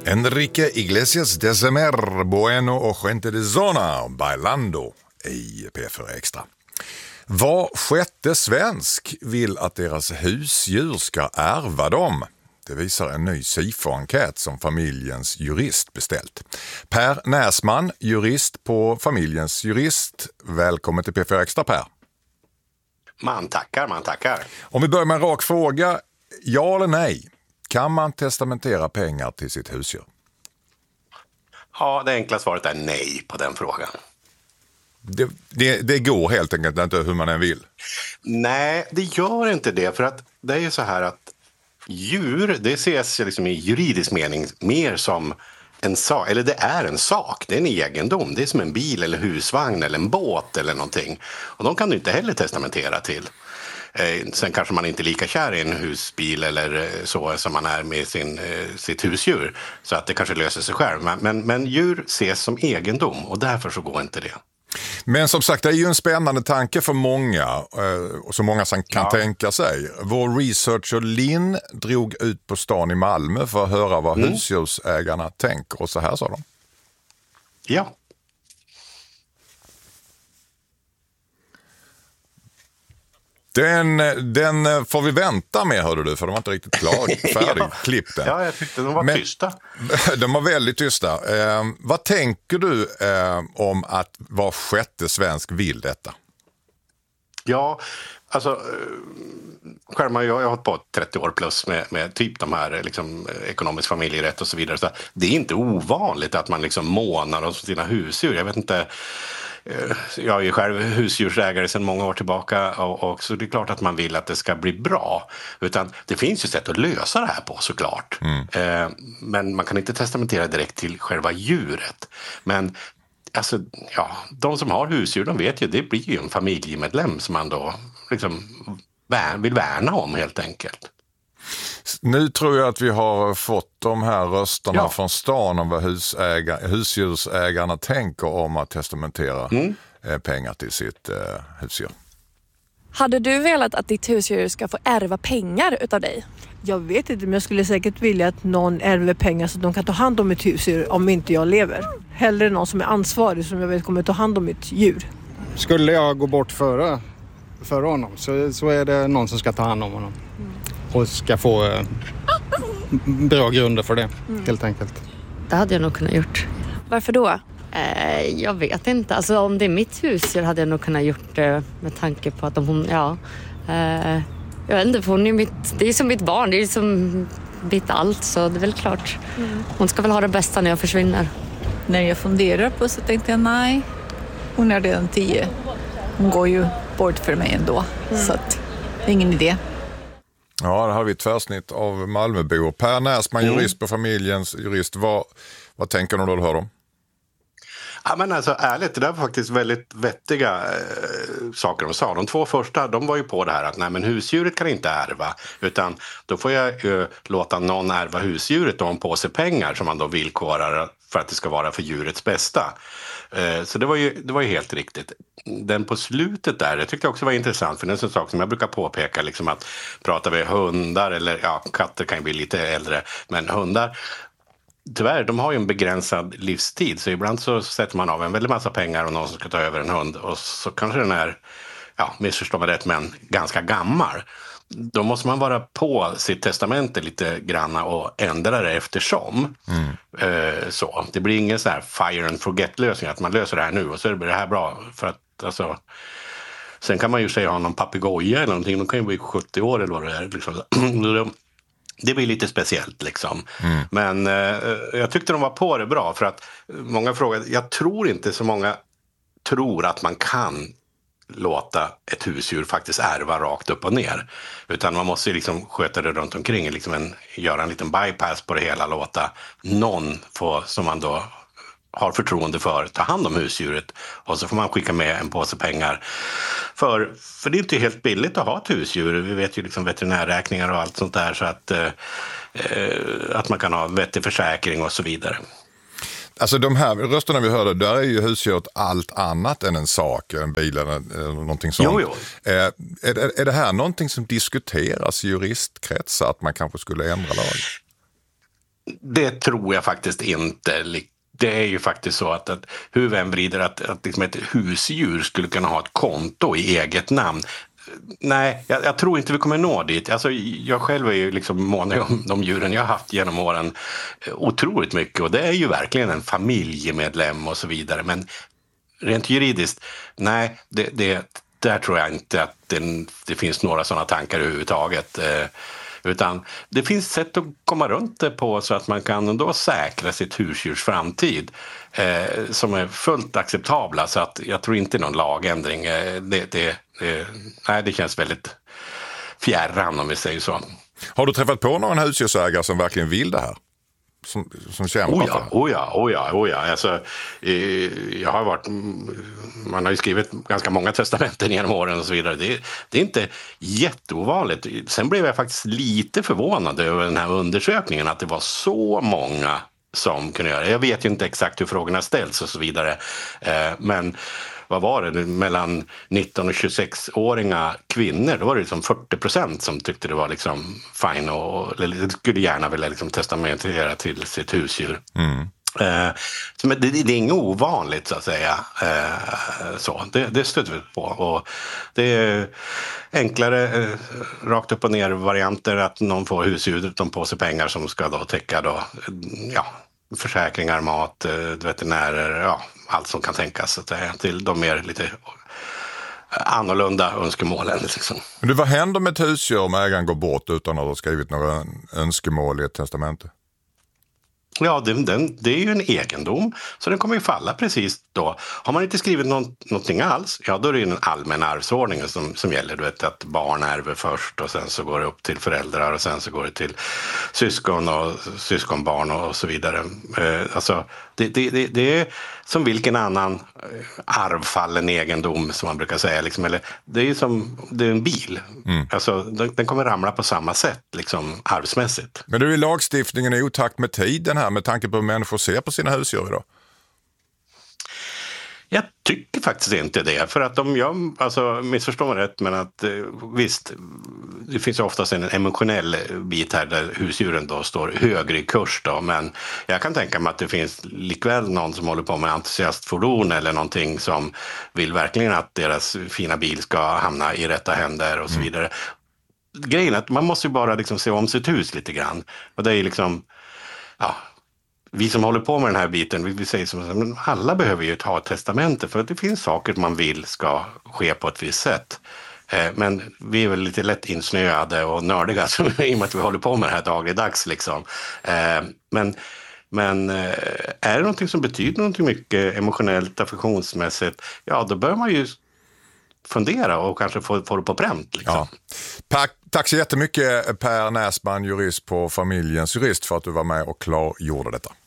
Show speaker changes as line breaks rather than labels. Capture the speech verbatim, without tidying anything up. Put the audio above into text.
Enrique Iglesias de Semer, Bueno och Gente de Zona, Bailando i P fyra Extra. Var sjätte svensk vill att deras husdjur ska ärva dem. Det visar en ny SIFO-enkät som Familjens Jurist beställt. Per Näsman, jurist på Familjens Jurist. Välkommen till P fyra Extra, Per.
Man tackar, man tackar.
Om vi börjar med en rak fråga. Ja eller nej? Kan man testamentera pengar till sitt husdjur?
Ja, det enkla svaret är nej på den frågan.
Det, det, det går helt enkelt inte hur man än vill.
Nej, det gör inte det. För att det är ju så här att djur, det ses liksom i juridisk mening mer som en sak. Eller det är en sak, det är en egendom. Det är som en bil eller husvagn eller en båt eller någonting. Och de kan du inte heller testamentera till. Eh, sen kanske man inte är lika kär i en husbil eller så som man är med sin, eh, sitt husdjur. Så att det kanske löser sig själv. Men, men, men djur ses som egendom och därför så går inte det.
Men som sagt, det är ju en spännande tanke för många, och så många som kan ja. tänka sig. Vår researcher Linn drog ut på stan i Malmö för att höra vad mm. husdjursägarna tänker, och så här sa de.
Ja.
Den, den får vi vänta med, hörde du, för de var inte riktigt klar, färdig, ja. klippt den.
Ja, jag tyckte de var
Men,
tysta.
De var väldigt tysta. Eh, vad tänker du eh, om att var sjätte svensk vill detta?
Ja, alltså själv har jag, jag har hållit på trettio år plus med, med typ de här liksom, ekonomisk familjerätt och så vidare. Så det är inte ovanligt att man liksom månar om sina husdjur. Jag vet inte... Jag är ju själv husdjursägare sedan många år tillbaka och, och så det är klart att man vill att det ska bli bra. Utan det finns ju sätt att lösa det här på, såklart. Mm. Eh, men man kan inte testamentera direkt till själva djuret. Men alltså, ja, de som har husdjur, de vet ju, det blir ju en familjemedlem som man då liksom vill värna om helt enkelt.
Nu tror jag att vi har fått de här rösterna
ja.
från stan om vad husäga, husdjursägarna tänker om att testamentera mm. pengar till sitt eh, husdjur.
Hade du velat att ditt husdjur ska få ärva pengar utav dig?
Jag vet inte, men jag skulle säkert vilja att någon ärver pengar så att de kan ta hand om mitt husdjur om inte jag lever. Hellre någon som är ansvarig som jag vet kommer ta hand om mitt djur.
Skulle jag gå bort före, före honom så, så är det någon som ska ta hand om honom. Mm. Och ska få eh, bra grunder för det, mm. helt enkelt.
Det hade jag nog kunnat gjort.
Varför då?
Eh, jag vet inte. Alltså om det är mitt husdjur hade jag nog kunnat gjort det med tanke på att om hon, ja. Eh, jag vet inte, för hon är mitt, det är som mitt barn, det är som mitt allt, så det är väl klart. Mm. Hon ska väl ha det bästa när jag försvinner.
När jag funderar på så tänkte jag nej, hon är redan tio. Hon går ju bort för mig ändå, mm. så att det är ingen idé.
Ja, det har vi ett tvärsnitt av Malmöbor. Per Näsman, mm. jurist på Familjens Jurist. Vad, vad tänker du då du hör dem?
Ja, men alltså ärligt, det där var faktiskt väldigt vettiga eh, saker de sa. De två första, de var ju på det här att nej, men husdjuret kan inte ärva, utan då får jag eh, låta någon ärva husdjuret och en påse pengar som man då villkorar för att det ska vara för djurets bästa. Eh, så det var, ju, det var ju helt riktigt. Den på slutet där, jag tyckte också var intressant, för det är en sån sak som jag brukar påpeka, liksom att pratar vi hundar eller ja, katter kan ju bli lite äldre, men hundar, tyvärr, de har ju en begränsad livstid, så ibland så sätter man av en väldigt massa pengar och någon som ska ta över en hund och så kanske den är, ja, missförstå mig rätt, men ganska gammal. Då måste man vara på sitt testamente lite granna och ändra det eftersom. Mm. Eh, så. Det blir ingen sån här fire and forget lösning, att man löser det här nu och så blir det här bra. För att, alltså, sen kan man ju säga ha någon papegoja eller någonting, de kan ju bli sjuttio år eller vad det är. Liksom. Det blir lite speciellt liksom. Mm. Men eh, jag tyckte de var på det bra, för att många frågade, jag tror inte så många tror att man kan låta ett husdjur faktiskt ärva rakt upp och ner. Utan man måste ju liksom sköta det runt omkring, liksom en, göra en liten bypass på det hela, låta någon få, som man då har förtroende för, ta hand om husdjuret, och så får man skicka med en påse pengar. För, för det är inte helt billigt att ha ett husdjur. Vi vet ju liksom veterinärräkningar och allt sånt där, så att, eh, att man kan ha vettig försäkring och så vidare.
Alltså de här rösterna vi hörde, där är ju husdjuret allt annat än en sak, en bil eller, eller någonting sånt.
Jo, jo.
Eh, är, är det här någonting som diskuteras i juristkretsar, att man kanske skulle ändra lagen?
Det tror jag faktiskt inte. Det är ju faktiskt så att, att hur vem vrider att, att liksom ett husdjur skulle kunna ha ett konto i eget namn. Nej, jag, jag tror inte vi kommer nå dit. Alltså, jag själv är ju liksom mån om de djuren jag har haft genom åren otroligt mycket. Och det är ju verkligen en familjemedlem och så vidare. Men rent juridiskt, nej, det, det, där tror jag inte att det, det finns några sådana tankar överhuvudtaget. Eh, utan det finns sätt att komma runt det på så att man kan då säkra sitt husdjurs framtid eh, som är fullt acceptabla. Så att jag tror inte någon lagändring. Eh, det, det, det, nej, det känns väldigt fjärran om vi säger så.
Har du träffat på någon husdjursägare som verkligen vill det här? Som, som kämpar
oh
för
ja,
det?
oh ja, oh ja, oh ja. Alltså, eh, jag har varit, man har ju skrivit ganska många testamenten genom åren och så vidare. Det, det är inte jätteovanligt. Sen blev jag faktiskt lite förvånad över den här undersökningen att det var så många som kunde göra det. Jag vet ju inte exakt hur frågorna ställs och så vidare. Eh, men vad var det? Mellan nitton och tjugosex-åriga kvinnor, då var det liksom fyrtio procent som tyckte det var liksom fine och eller, skulle gärna vilja liksom testamentera till sitt husdjur. Mm. Eh, så, men det, det är inget ovanligt så att säga. Eh, så. Det, det stöter vi på. Och det är enklare, eh, rakt upp och ner varianter att någon får husdjur utan på sig pengar som ska då täcka då, ja, försäkringar, mat, veterinärer, ja, allt som kan tänkas att säga, till de mer lite annorlunda önskemålen. Liksom.
Men du, vad händer med ett husdjur om ägaren går bort utan att ha skrivit några önskemål i ett testamente?
Ja, den, den, det är ju en egendom, så den kommer ju falla precis då. Har man inte skrivit något, någonting alls, ja då är det ju en allmän arvsordning som, som gäller. Du vet att barn ärver först och sen så går det upp till föräldrar och sen så går det till syskon och syskonbarn och så vidare. Eh, alltså, det, det, det, det är som vilken annan arvfallen egendom som man brukar säga. Liksom, eller, det är ju som det är en bil. Mm. Alltså, den, den kommer ramla på samma sätt liksom, arvsmässigt.
Men du, är lagstiftningen i otakt med tiden här med tanke på hur människor ser på sina husdjur idag?
Jag tycker faktiskt inte det, för att om jag, alltså missförstår mig rätt, men att visst, det finns ju oftast en emotionell bit här där husdjuren då står högre i kurs då, men jag kan tänka mig att det finns likväl någon som håller på med entusiastfordon eller någonting som vill verkligen att deras fina bil ska hamna i rätta händer och så vidare. Mm. Grejen är att man måste ju bara liksom se om sitt hus lite grann, och det är ju liksom, ja, vi som håller på med den här biten, vi, vi säger som att alla behöver ju ha ett testamente för att det finns saker man vill ska ske på ett visst sätt. Eh, men vi är väl lite lätt insnöade och nördiga i och med att vi håller på med det här dagligdags. Liksom. Eh, men men eh, är det någonting som betyder någonting mycket emotionellt, affektionsmässigt, ja då bör man ju fundera och kanske få, få det på pränt. Liksom.
Ja. Tack, tack så jättemycket Per Näsman, jurist på Familjens Jurist, för att du var med och klargjorde detta.